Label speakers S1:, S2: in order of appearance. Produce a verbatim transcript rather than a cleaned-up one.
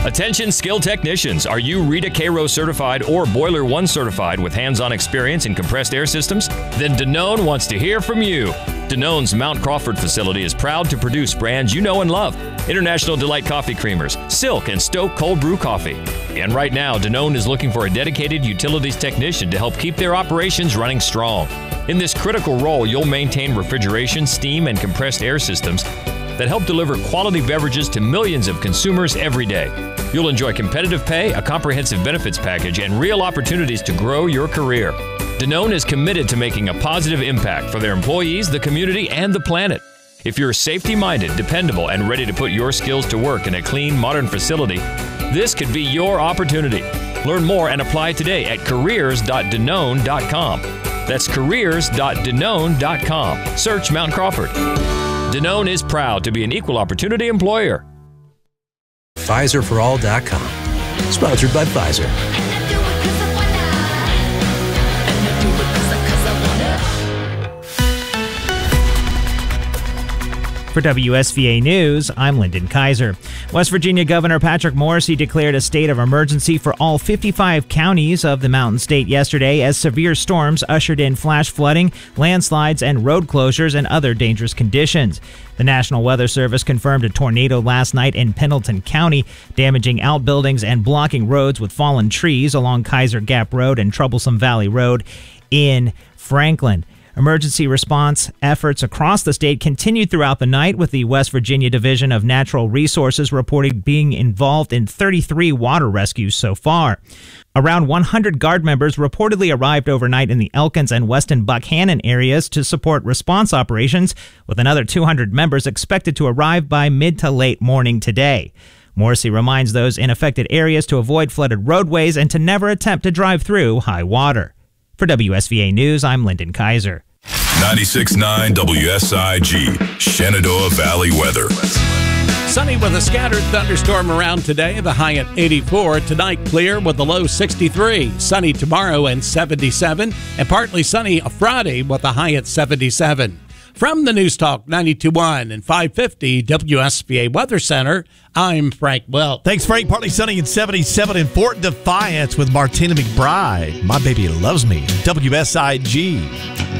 S1: Attention skilled technicians. Are you Rita Cairo certified or Boiler One certified with hands-on experience in compressed air systems? Then Danone wants to hear from you. Danone's Mount Crawford facility is proud to produce brands you know and love. International Delight Coffee Creamers, Silk, and Stoke Cold Brew Coffee. And right now, Danone is looking for a dedicated utilities technician to help keep their operations running strong. In this critical role, you'll maintain refrigeration, steam, and compressed air systems that help deliver quality beverages to millions of consumers every day. You'll enjoy competitive pay, a comprehensive benefits package, and real opportunities to grow your career. Danone is committed to making a positive impact for their employees, the community, and the planet. If you're safety-minded, dependable, and ready to put your skills to work in a clean, modern facility, this could be your opportunity. Learn more and apply today at careers dot danone dot com. That's careers dot danone dot com. Search Mount Crawford. Danone is proud to be an equal opportunity employer.
S2: Pfizer for all dot com. Sponsored by Pfizer.
S3: For W S V A News, I'm Lyndon Kaiser. West Virginia Governor Patrick Morrisey declared a state of emergency for all fifty-five counties of the Mountain State yesterday as severe storms ushered in flash flooding, landslides, and road closures and other dangerous conditions. The National Weather Service confirmed a tornado last night in Pendleton County, damaging outbuildings and blocking roads with fallen trees along Kaiser Gap Road and Troublesome Valley Road in Franklin. Emergency response efforts across the state continued throughout the night, with the West Virginia Division of Natural Resources reporting being involved in thirty-three water rescues so far. Around one hundred Guard members reportedly arrived overnight in the Elkins and Weston Buckhannon areas to support response operations, with another two hundred members expected to arrive by mid to late morning today. Morrisey reminds those in affected areas to avoid flooded roadways and to never attempt to drive through high water. For W S V A News, I'm Lyndon Kaiser.
S4: ninety-six point nine W S I G, Shenandoah Valley weather.
S5: Sunny with a scattered thunderstorm around today, the high at eighty-four. Tonight clear with the low sixty-three. Sunny tomorrow and seventy-seven. And partly sunny Friday with the high at seventy-seven. From the News Talk ninety-two point one and five fifty W S V A Weather Center, I'm Frank Welch.
S6: Thanks, Frank. Partly sunny and seventy-seven in Fort Defiance with Martina McBride. My baby loves me. W S I G.